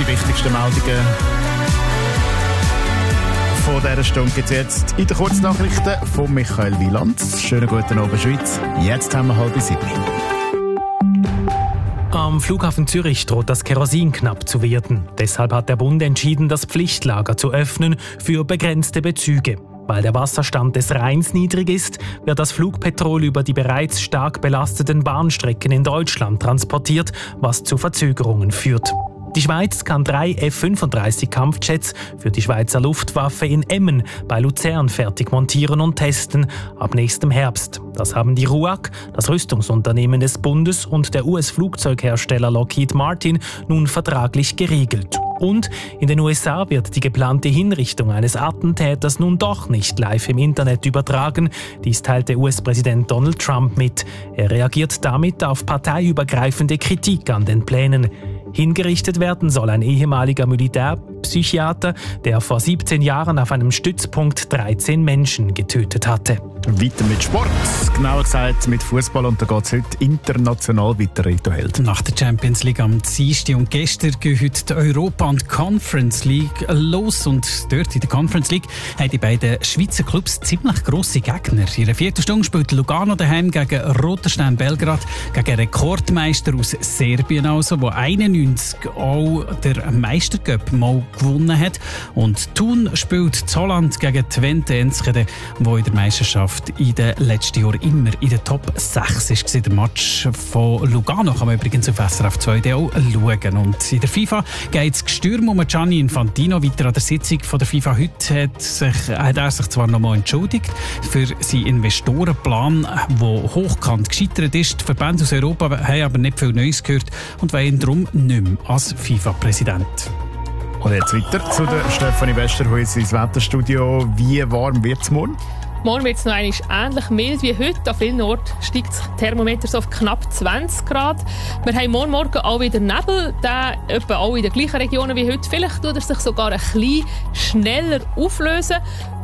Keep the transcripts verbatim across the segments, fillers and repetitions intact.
Die wichtigsten Meldungen von dieser Stunde gibt es jetzt in den Kurznachrichten von Michael Wieland. Schönen guten Abend, Schweiz. Jetzt haben wir halb sieben. Am Flughafen Zürich droht das Kerosin knapp zu werden. Deshalb hat der Bund entschieden, das Pflichtlager zu öffnen für begrenzte Bezüge. Weil der Wasserstand des Rheins niedrig ist, wird das Flugpetrol über die bereits stark belasteten Bahnstrecken in Deutschland transportiert, was zu Verzögerungen führt. Die Schweiz kann drei F fünfunddreißig Kampfjets für die Schweizer Luftwaffe in Emmen bei Luzern fertig montieren und testen ab nächstem Herbst. Das haben die R U A C, das Rüstungsunternehmen des Bundes, und der U S-Flugzeughersteller Lockheed Martin nun vertraglich geregelt. Und in den U S A wird die geplante Hinrichtung eines Attentäters nun doch nicht live im Internet übertragen. Dies teilte U S-Präsident Donald Trump mit. Er reagiert damit auf parteiübergreifende Kritik an den Plänen. Hingerichtet werden soll ein ehemaliger Militärpsychiater, der vor siebzehn Jahren auf einem Stützpunkt dreizehn Menschen getötet hatte. Weiter mit Sport, genauer gesagt mit Fußball, und da geht es heute international weiter, Rito Held. Nach der Champions League am Dienstag und gestern gehen heute die Europa- und Conference League los, und dort in der Conference League haben die beiden Schweizer Clubs ziemlich grosse Gegner. In der vierten Stunde spielt Lugano daheim gegen Roter Stern Belgrad, gegen Rekordmeister aus Serbien, also, wo einundneunzig auch der Meistercup mal gewonnen hat, und Thun spielt in Holland gegen Twente Enschede, wo in der Meisterschaft in den letzten Jahren immer in der Top sechs war. Der Match von Lugano kann man übrigens auf S R F zwei auch schauen. Und in der FIFA geht es gestürmt um Gianni Infantino weiter. An der Sitzung von der FIFA heute hat, sich, hat er sich zwar noch mal entschuldigt für seinen Investorenplan, der hochkant gescheitert ist. Die Verbände aus Europa haben aber nicht viel Neues gehört und wollen darum nicht mehr als FIFA-Präsident. Und jetzt weiter zu der Stefanie Westerhuis ins Wetterstudio. Wie warm wird es morgen? Morgen wird es noch einmal ähnlich mild wie heute. An vielen Orten steigt das Thermometer so auf knapp zwanzig Grad. Wir haben morgen Morgen auch wieder Nebel, der etwa auch in den gleichen Regionen wie heute. Vielleicht tut er sich sogar ein bisschen schneller auflösen.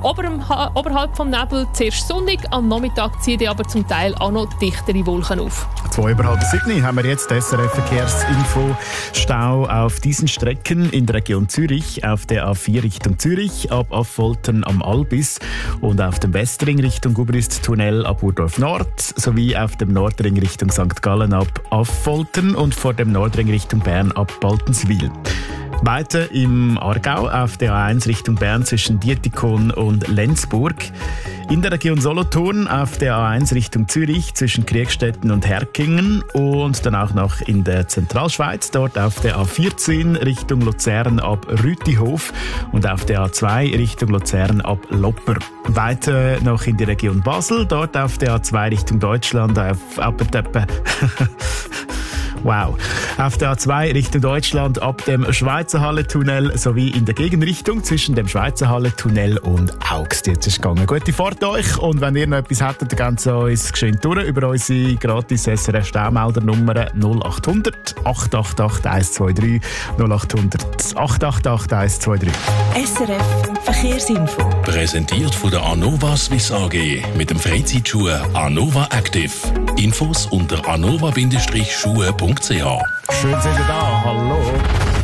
Oberhalb vom Nebel zuerst sonnig, am Nachmittag ziehen die aber zum Teil auch noch dichtere Wolken auf. Zwei über halb sieben haben wir jetzt S R F-Verkehrsinfo. Stau auf diesen Strecken in der Region Zürich, auf der A vier Richtung Zürich, ab Affoltern am Albis, und auf dem Westring Richtung Gubrist-Tunnel ab Urdorf Nord, sowie auf dem Nordring Richtung Sankt Gallen ab Affoltern und vor dem Nordring Richtung Bern ab Baltenswil. Weiter im Aargau auf der A eins Richtung Bern zwischen Dietikon und Lenzburg. In der Region Solothurn auf der A eins Richtung Zürich zwischen Kriegstetten und Herkingen. Und dann auch noch in der Zentralschweiz, dort auf der A vierzehn Richtung Luzern ab Rütihof und auf der A zwei Richtung Luzern ab Lopper. Weiter noch in die Region Basel, dort auf der A zwei Richtung Deutschland auf Appenteppe. Wow. Auf der A zwei Richtung Deutschland ab dem Schweizer Halle-Tunnel sowie in der Gegenrichtung zwischen dem Schweizer Halle-Tunnel und Augst. Jetzt ist es gegangen. Gute Fahrt euch, und wenn ihr noch etwas hättet, dann geht es uns geschehen durch über unsere gratis S R F-Staumeldernummer null acht hundert acht acht acht eins zwei drei null acht hundert acht acht acht eins zwei drei. S R F Verkehrsinfo. Präsentiert von der Anova Swiss A G mit dem Freizeitschuh Anova Active. Infos unter anova Bindestrich schuhe punkt c h. Schön sind ihr da. Hallo.